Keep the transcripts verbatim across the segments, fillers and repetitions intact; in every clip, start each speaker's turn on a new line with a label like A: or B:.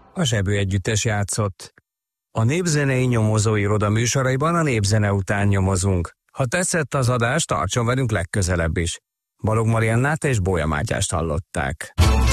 A: a Zsebő Együttes játszott. A Népzenei Nyomozóiroda műsoraiban a népzene után nyomozunk. Ha tetszett az adás, tartson velünk legközelebb is. Balogh Mariannát és Bója Mátyást hallották.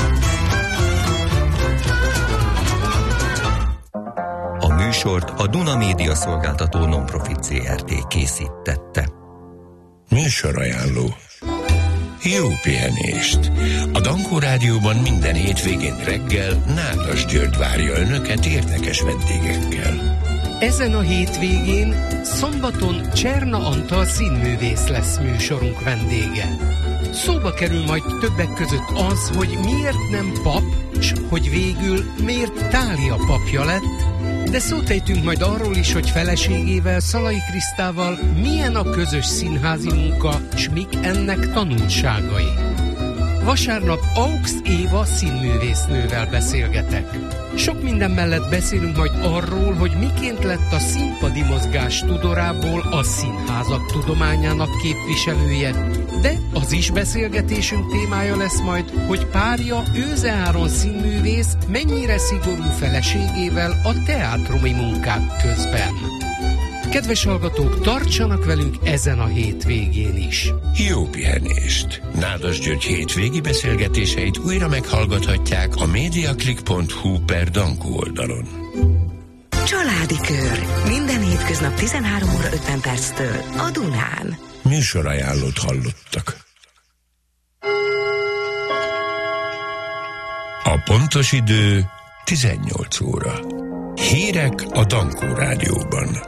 B: A műsort a Duna Média Szolgáltató Nonprofit zé er té készítette.
C: Műsorajánló. Jó pihenést! A Dankó Rádióban minden hétvégén reggel Nádas György várja önöket érdekes vendégekkel.
D: Ezen a hétvégén szombaton Cserna Antal színművész lesz műsorunk vendége. Szóba kerül majd többek között az, hogy miért nem pap, s hogy végül miért Tália papja lett, de szót ejtünk majd arról is, hogy feleségével, Szalai Krisztával milyen a közös színházi munka, s mik ennek tanulságai. Vasárnap Aux Éva színművésznővel beszélgetek. Sok minden mellett beszélünk majd arról, hogy miként lett a színpadi mozgás tudorából a színházak tudományának képviselője, de az is beszélgetésünk témája lesz majd, hogy párja Őze Áron színművész mennyire szigorú feleségével a teátrumi munkák közben. Kedves hallgatók, tartsanak velünk ezen a hétvégén is.
C: Jó pihenést! Nádas György hétvégi beszélgetéseit újra meghallgathatják a mediaclick pont hu per Dankó oldalon.
E: Családi Kör. Minden hétköznap tizenhárom óra ötven perctől a Dunán.
C: Műsorajánlót hallottak. A pontos idő tizennyolc óra. Hírek a Dankó Rádióban.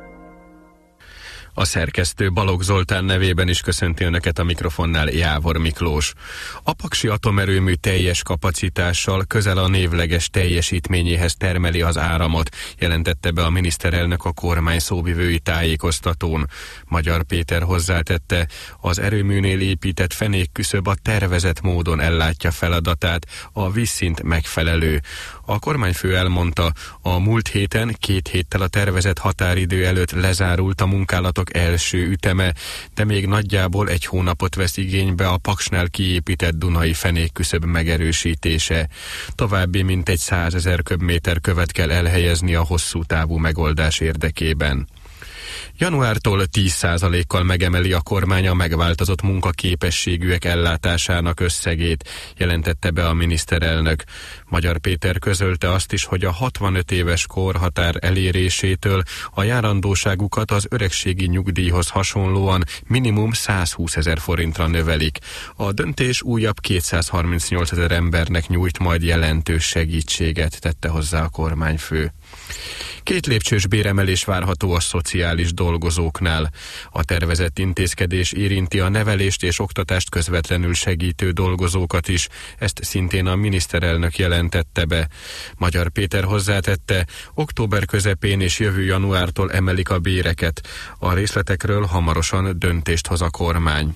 F: A szerkesztő Balogh Zoltán nevében is köszönti önöket, a mikrofonnál Jávor Miklós. A paksi atomerőmű teljes kapacitással közel a névleges teljesítményéhez termeli az áramot, jelentette be a miniszterelnök a kormány szóvivői tájékoztatón. Magyar Péter hozzátette, az erőműnél épített fenékküszöb a tervezett módon ellátja feladatát, a vízszint megfelelő. A kormányfő elmondta, a múlt héten két héttel a tervezett határidő előtt lezárult a munkálatok első üteme, de még nagyjából egy hónapot vesz igénybe a Paksnál kiépített dunai fenékküszöb megerősítése. További mintegy százezer köbméter követ kell elhelyezni a hosszú távú megoldás érdekében. Januártól tíz százalékkal megemeli a kormány a megváltozott munkaképességűek ellátásának összegét, jelentette be a miniszterelnök. Magyar Péter közölte azt is, hogy a hatvanöt éves korhatár elérésétől a járandóságukat az öregségi nyugdíjhoz hasonlóan minimum százhúszezer forintra növelik. A döntés újabb kétszázharmincnyolcezer embernek nyújt majd jelentős segítséget, tette hozzá a kormányfő. Két lépcsős béremelés várható a szociális dolgozóknál. A tervezett intézkedés érinti a nevelést és oktatást közvetlenül segítő dolgozókat is, ezt szintén a miniszterelnök jelentette be. Magyar Péter hozzátette, október közepén és jövő januártól emelik a béreket. A részletekről hamarosan döntést hoz a kormány.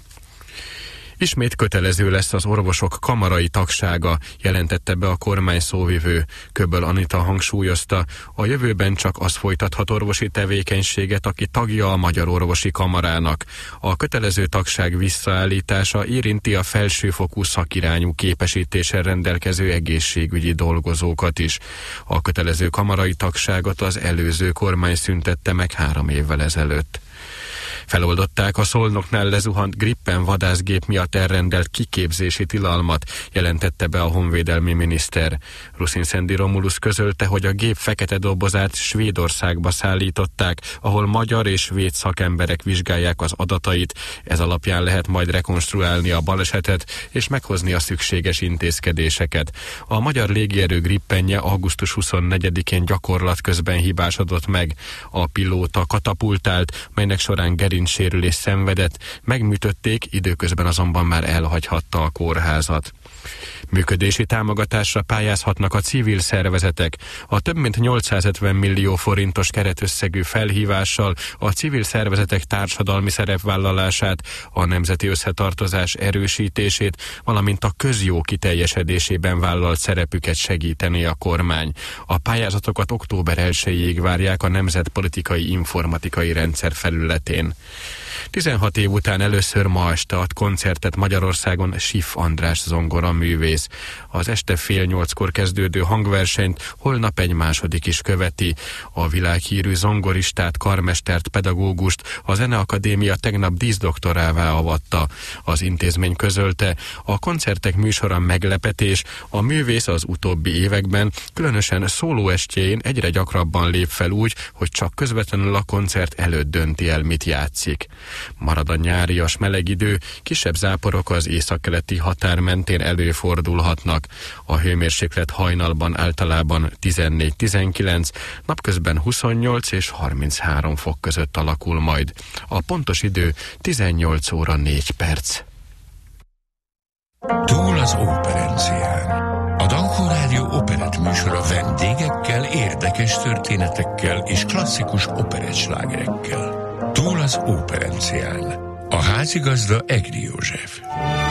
F: Ismét kötelező lesz az orvosok kamarai tagsága, jelentette be a kormány szóvivő. Köbbel Anita hangsúlyozta, a jövőben csak az folytathat orvosi tevékenységet, aki tagja a Magyar Orvosi Kamarának. A kötelező tagság visszaállítása érinti a felsőfokú szakirányú képesítéssel rendelkező egészségügyi dolgozókat is. A kötelező kamarai tagságot az előző kormány szüntette meg három évvel ezelőtt. Feloldották a Szolnoknál lezuhant Gripen vadászgép miatt elrendelt kiképzési tilalmat, jelentette be a honvédelmi miniszter. Ruszinszendi Romulus közölte, hogy a gép fekete dobozát Svédországba szállították, ahol magyar és svéd szakemberek vizsgálják az adatait. Ez alapján lehet majd rekonstruálni a balesetet és meghozni a szükséges intézkedéseket. A magyar légierő Gripenje augusztus huszonnegyedikén gyakorlat közben hibásodott meg. A pilóta katapultált, melynek során gerincsérülés szenvedett, megműtötték, időközben azonban már elhagyhatta a kórházat. Működési támogatásra pályázhatnak a civil szervezetek. A több mint nyolcszázötven millió forintos keretösszegű felhívással a civil szervezetek társadalmi szerepvállalását, a nemzeti összetartozás erősítését, valamint a közjó kiteljesedésében vállalt szerepüket segíteni a kormány. A pályázatokat október elsejéig várják a Nemzetpolitikai Informatikai Rendszer felületén. tizenhat év után először ma este ad koncertet Magyarországon Schiff András zongora művész. Az este fél nyolckor kezdődő hangversenyt holnap egy második is követi. A világhírű zongoristát, karmestert, pedagógust a Zeneakadémia tegnap díszdoktorává avatta. Az intézmény közölte, a koncertek műsora meglepetés, a művész az utóbbi években, különösen szólóestjén egyre gyakrabban lép fel úgy, hogy csak közvetlenül a koncert előtt dönti el, mit játszik. Marad a nyárias meleg idő, kisebb záporok az északkeleti határ mentén előfordulhatnak. A hőmérséklet hajnalban általában tizennégy-tizenkilenc, napközben huszonnyolc és harminchárom fok között alakul majd. A pontos idő tizennyolc óra négy perc.
C: Túl az operencián. A Dankó Rádió operett műsora vendégekkel, érdekes történetekkel és klasszikus operettslágerekkel. Túl az operencián. A házigazda Egri József.